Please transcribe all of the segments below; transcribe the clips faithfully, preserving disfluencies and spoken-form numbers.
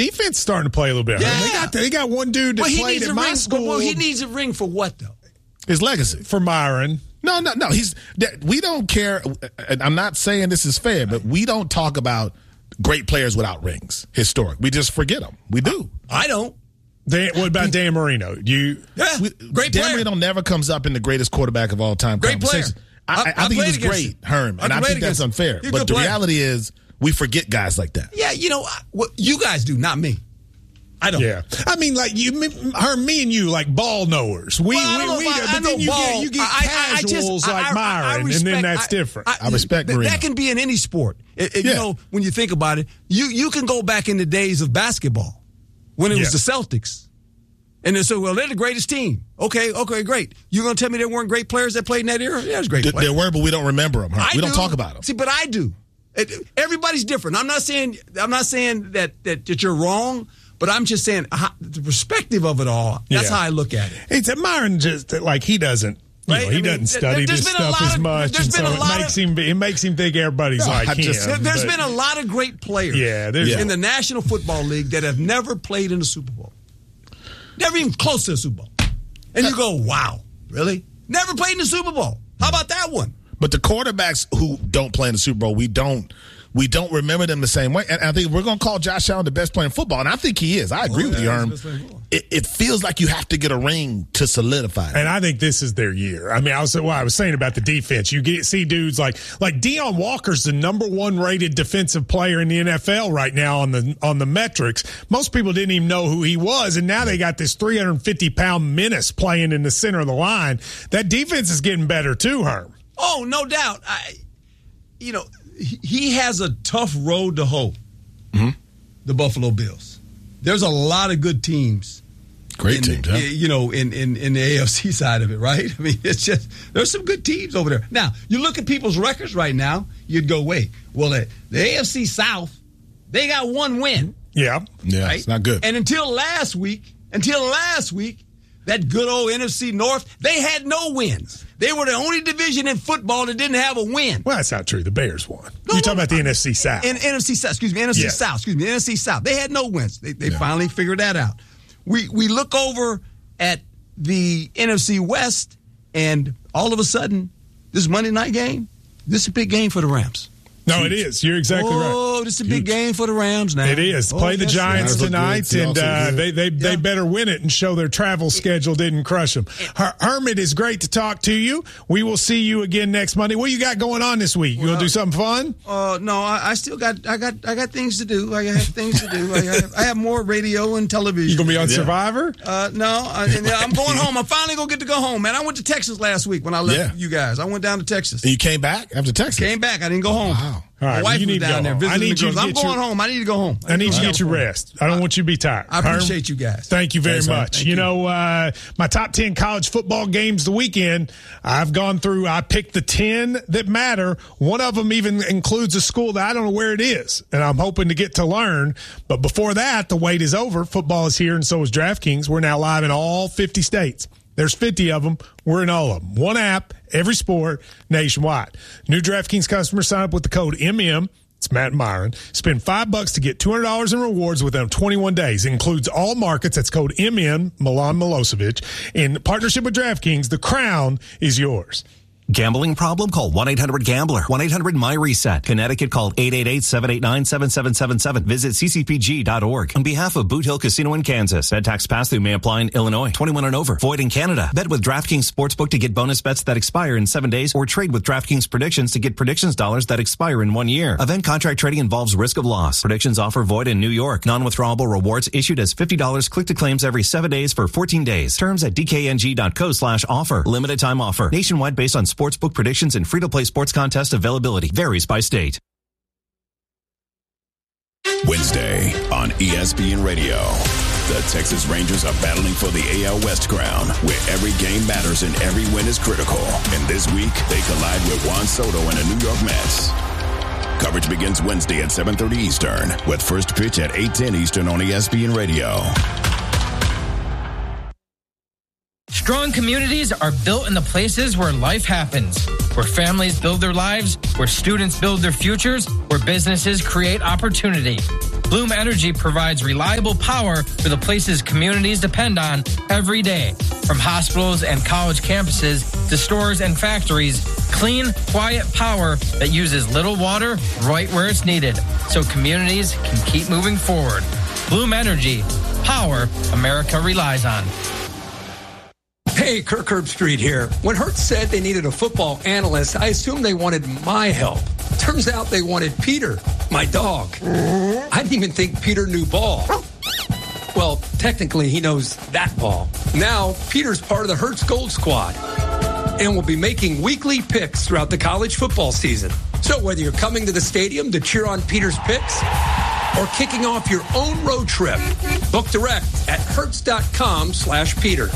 defense is starting to play a little bit. Yeah. They got they got one dude that well, he played needs at a my ring, school. Well, he needs a ring for what, though? His legacy. For Myron. No, no, no. He's we don't care. And I'm not saying this is fair, but we don't talk about great players without rings. Historic. We just forget them. We do. I don't. Dan, what about Dan Marino? You, yeah, we, great Dan player. Marino never comes up in the greatest quarterback of all time. Great player. I, I, I, I think he was great, him. Herm, and I, I think that's unfair. But the player. reality is, we forget guys like that. Yeah, you know what you guys do, not me. I don't. Yeah, I mean, like you, Herm, me and you, like ball knowers. We, well, we, we. I, but I then you ball. get you get I, casuals I, I like just, Myron, I, I respect, and then that's different. I, I respect Marino. That can be in any sport. It, it, yeah. You know, when you think about it, you you can go back in the days of basketball when it yeah. was the Celtics. And they said, well, they're the greatest team. Okay, okay, great. You're going to tell me there weren't great players that played in that era? Yeah, it was great D- players. There were, but we don't remember them. Huh? I We do. don't talk about them. See, but I do. It, everybody's different. I'm not saying I'm not saying that, that, that you're wrong, but I'm just saying how, the perspective of it all, that's yeah. how I look at it. It's Myron just, like, he doesn't. You Right? know, he I mean, doesn't study there's this been a stuff lot as of- much, there's and been so a it lot makes of- him it makes him think everybody's No, like I him. just- There, There's but- been a lot of great players Yeah, there's- in the National Football League that have never played in the Super Bowl. Never even close to the Super Bowl. And you go, wow, really? Never played in the Super Bowl. How about that one? But the quarterbacks who don't play in the Super Bowl, we don't we don't remember them the same way. And I think we're going to call Josh Allen the best player in football, and I think he is. I agree Oh, with yeah, you, he's Herm. the best player in football. It, it feels like you have to get a ring to solidify it. And I think this is their year. I mean, I was what I was saying about the defense. You get see dudes like like Deion Walker's the number one rated defensive player in the N F L right now on the on the metrics. Most people didn't even know who he was, and now they got this three hundred fifty pound menace playing in the center of the line. That defense is getting better too, Herm. Oh, no doubt. I, you know, he, he has a tough road to hoe, mm-hmm. the Buffalo Bills. There's a lot of good teams. Great in, teams, huh? You know, in, in, in the A F C side of it, right? I mean, it's just, there's some good teams over there. Now, you look at people's records right now, you'd go, wait, well, the, the A F C South, they got one win. Yeah. Yeah, right? it's not good. And until last week, until last week, that good old N F C North, they had no wins. They were the only division in football that didn't have a win. Well, that's not true. The Bears won. No, You're no, talking about the I, N F C South. In, N F C South, excuse me, N F C Yeah. South, excuse me, N F C South. They had no wins. They, they Yeah. finally figured that out. We we look over at the N F C West, and all of a sudden, this Monday night game, this is a big game for the Rams. No, it is. You're exactly right. Oh, this is a big game for the Rams now. It is. Oh, Play the yes, Giants Giants look tonight, good. and They also uh, good. they they, Yeah. they better win it and show their travel schedule didn't crush them. Her- Herm, it is great to talk to you. We will see you again next Monday. What you got going on this week? You Well, want to do something fun? Uh, no, I, I still got I got I got things to do. I have things to do. I have, I have more radio and television. You going to be on Yeah. Survivor? Uh, no, I, and I'm going home. I'm finally going to get to go home, man. I went to Texas last week when I left Yeah. you guys. I went down to Texas. And you came back after Texas? Came back. I didn't go home. Wow. All right, My wife you was need to down go there home. visiting I need the you to girls. I'm get going your- home. I need to go home. I need you to get your California. rest. I don't want you to be tired. I Herm, appreciate you guys. Thank you very Thanks, man. much. Thank You you. know, uh, my top ten college football games the weekend, I've gone through, I picked the ten that matter. One of them even includes a school that I don't know where it is, and I'm hoping to get to learn. But before that, the wait is over. Football is here, and so is DraftKings. We're now live in all fifty states. There's fifty of them. We're in all of them. One app, every sport, nationwide. New DraftKings customers sign up with the code M M. It's Matt Myron. Spend five bucks to get two hundred dollars in rewards within twenty-one days. It includes all markets. That's code M M, Milan Milosevic. In partnership with DraftKings, the crown is yours. Gambling problem? Call one eight hundred gambler. one eight hundred my reset. Connecticut, call eight eight eight, seven eight nine, seven seven seven seven. Visit c c p g dot org. On behalf of Boot Hill Casino in Kansas, bet tax pass-through may apply in Illinois. twenty-one and over. Void in Canada. Bet with DraftKings Sportsbook to get bonus bets that expire in seven days, or trade with DraftKings Predictions to get predictions dollars that expire in one year. Event contract trading involves risk of loss. Predictions offer void in New York. Non-withdrawable rewards issued as fifty dollars click to claims every seven days for fourteen days. Terms at d k n g dot co slash offer. Limited time offer. Nationwide based on sportsbook predictions and free-to-play sports contest availability. Varies by state. Wednesday on E S P N Radio. The Texas Rangers are battling for the A L West crown, where every game matters and every win is critical. And this week, they collide with Juan Soto and the New York Mets. Coverage begins Wednesday at seven thirty Eastern, with first pitch at eight ten Eastern on E S P N Radio. Strong communities are built in the places where life happens, where families build their lives, where students build their futures, where businesses create opportunity. Bloom Energy provides reliable power for the places communities depend on every day. From hospitals and college campuses to stores and factories, clean, quiet power that uses little water right where it's needed so communities can keep moving forward. Bloom Energy, power America relies on. Hey, Kirk Herbstreit here. When Hertz said they needed a football analyst, I assumed they wanted my help. Turns out they wanted Peter, my dog. I didn't even think Peter knew ball. Well, technically, he knows that ball. Now, Peter's part of the Hertz Gold Squad and will be making weekly picks throughout the college football season. So whether you're coming to the stadium to cheer on Peter's picks or kicking off your own road trip, book direct at hertz.com slash Peter.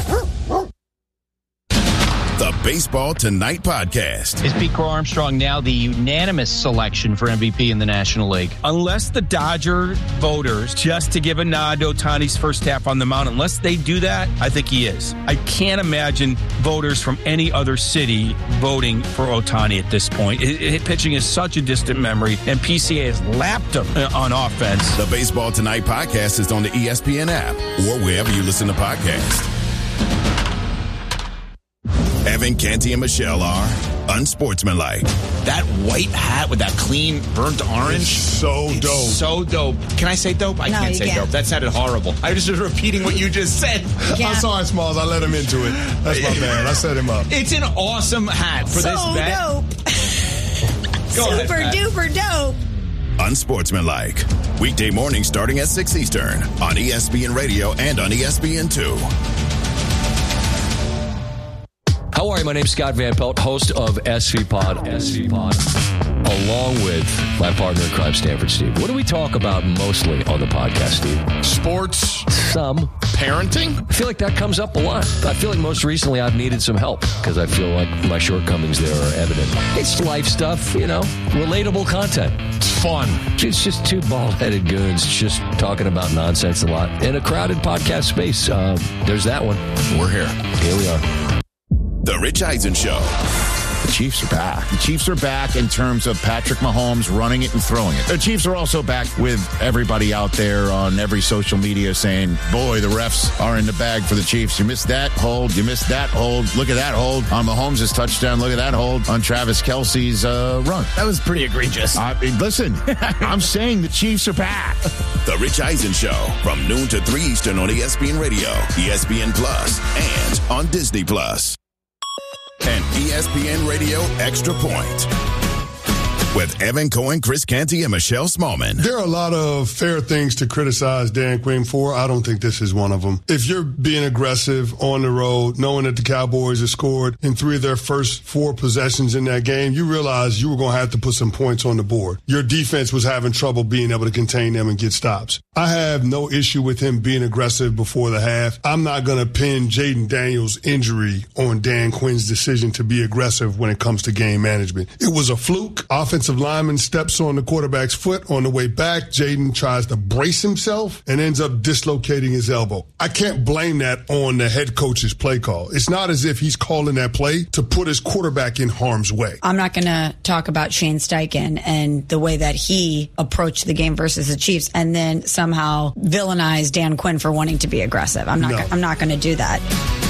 The Baseball Tonight podcast. Is Pete Crow Armstrong now the unanimous selection for M V P in the National League? Unless the Dodger voters, just to give a nod to Ohtani's first half on the mound, unless they do that, I think he is. I can't imagine voters from any other city voting for Ohtani at this point. It, it, pitching is such a distant memory, and P C A has lapped him on offense. The Baseball Tonight podcast is on the E S P N app or wherever you listen to podcasts. Evan, Canty, and Michelle are unsportsmanlike. That white hat with that clean burnt orange. It's so it's dope. So dope. Can I say dope? I no, can't say can't. dope. That sounded horrible. I was just repeating what you just said. I'm sorry, Smalls. I let him into it. That's my bad. I set him up. It's an awesome hat for so this bet. Dope. Go Super ahead, duper dope. Unsportsmanlike. Weekday mornings starting at six Eastern on E S P N Radio and on E S P N two. How are you? My name's Scott Van Pelt, host of S V Pod, S V Pod, along with my partner in crime, Stanford Steve. What do we talk about mostly on the podcast, Steve? Sports. Some. Parenting. I feel like that comes up a lot. I feel like most recently I've needed some help because I feel like my shortcomings there are evident. It's life stuff, you know, relatable content. It's fun. It's just two bald-headed goons just talking about nonsense a lot in a crowded podcast space. Uh, there's that one. We're here. Here we are. The Rich Eisen Show. The Chiefs are back. The Chiefs are back in terms of Patrick Mahomes running it and throwing it. The Chiefs are also back with everybody out there on every social media saying, boy, the refs are in the bag for the Chiefs. You missed that hold. You missed that hold. Look at that hold on Mahomes' touchdown. Look at that hold on Travis Kelce's uh, run. That was pretty egregious. I mean, listen, I'm saying the Chiefs are back. The Rich Eisen Show from noon to three Eastern on E S P N Radio, E S P N Plus, and on Disney Plus. And E S P N Radio Extra Point with Evan Cohen, Chris Canty, and Michelle Smallman. There are a lot of fair things to criticize Dan Quinn for. I don't think this is one of them. If you're being aggressive on the road, knowing that the Cowboys have scored in three of their first four possessions in that game, you realize you were going to have to put some points on the board. Your defense was having trouble being able to contain them and get stops. I have no issue with him being aggressive before the half. I'm not going to pin Jaden Daniels' injury on Dan Quinn's decision to be aggressive when it comes to game management. It was a fluke. Offensive lineman steps on the quarterback's foot on the way back. Jaden tries to brace himself and ends up dislocating his elbow. I can't blame that on the head coach's play call. It's not as if he's calling that play to put his quarterback in harm's way. I'm not going to talk about Shane Steichen and the way that he approached the game versus the Chiefs and then somehow villainize Dan Quinn for wanting to be aggressive. I'm not. No. I'm not going to do that.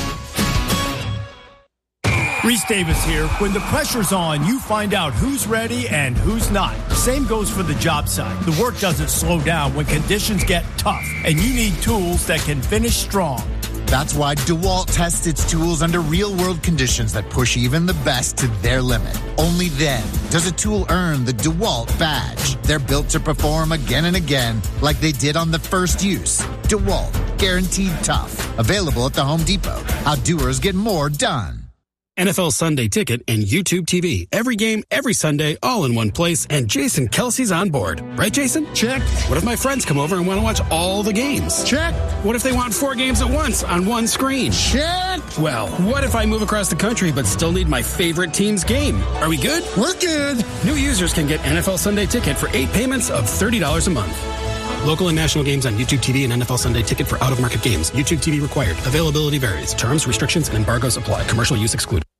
Reese Davis here. When the pressure's on, you find out who's ready and who's not. Same goes for the job site. The work doesn't slow down when conditions get tough, and you need tools that can finish strong. That's why DeWalt tests its tools under real-world conditions that push even the best to their limit. Only then does a tool earn the DeWalt badge. They're built to perform again and again like they did on the first use. DeWalt, guaranteed tough. Available at the Home Depot. How doers get more done. N F L Sunday Ticket and YouTube T V. Every game, every Sunday, all in one place. And Jason Kelsey's on board. Right, Jason? Check. What if my friends come over and want to watch all the games? Check. What if they want four games at once on one screen? Check. Well, what if I move across the country but still need my favorite team's game? Are we good? We're good. New users can get N F L Sunday Ticket for eight payments of thirty dollars a month. Local and national games on YouTube T V and N F L Sunday Ticket for out-of-market games. YouTube T V required. Availability varies. Terms, restrictions, and embargoes apply. Commercial use excluded.